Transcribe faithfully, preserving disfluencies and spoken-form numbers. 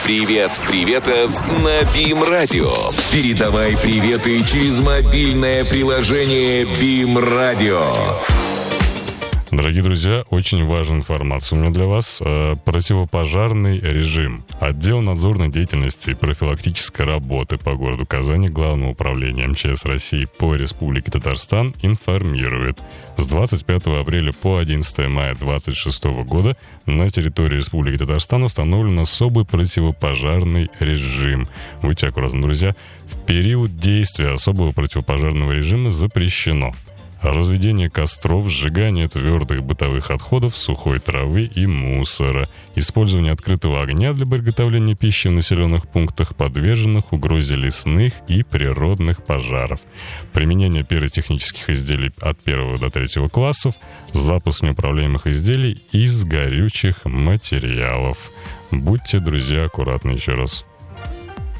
Привет Приветов на БИМ Радио. Передавай приветы через мобильное приложение БИМ Радио. Дорогие друзья, очень важная информация у меня для вас. Противопожарный режим. Отдел надзорной деятельности и профилактической работы по городу Казани Главного управления эм че эс России по Республике Татарстан информирует. С двадцать пятого апреля по одиннадцатого мая две тысячи двадцать шестого года на территории Республики Татарстан установлен особый противопожарный режим. Будьте аккуратны, друзья. В период действия особого противопожарного режима запрещено разведение костров, сжигание твердых бытовых отходов, сухой травы и мусора, использование открытого огня для приготовления пищи в населенных пунктах, подверженных угрозе лесных и природных пожаров, применение пиротехнических изделий от первого до третьего классов, запуск неуправляемых изделий из горючих материалов. Будьте, друзья, аккуратны еще раз.